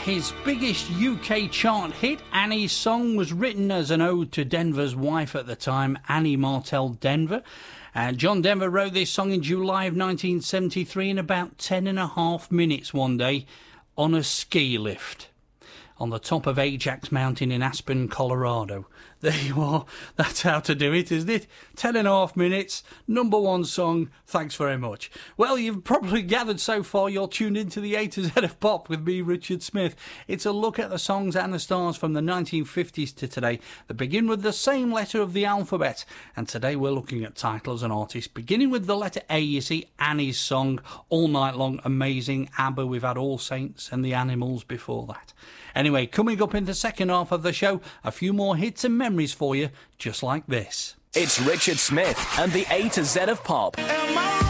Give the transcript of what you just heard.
His biggest UK chart hit, Annie's Song, was written as an ode to Denver's wife at the time, Annie Martell Denver. And John Denver wrote this song in July of 1973 in about 10.5 minutes one day on a ski lift on the top of Ajax Mountain in Aspen, Colorado. There you are. That's how to do it, isn't it? 10.5 minutes, number one song. Thanks very much. Well, you've probably gathered so far you're tuned into the A to Z of Pop with me, Richard Smith. It's a look at the songs and the stars from the 1950s to today that begin with the same letter of the alphabet. And today we're looking at titles and artists, beginning with the letter A, you see, Annie's Song, All Night Long, amazing. ABBA, we've had All Saints and the Animals before that. Anyway, coming up in the second half of the show, a few more hits and memories for you, just like this. It's Richard Smith and the A to Z of Pop.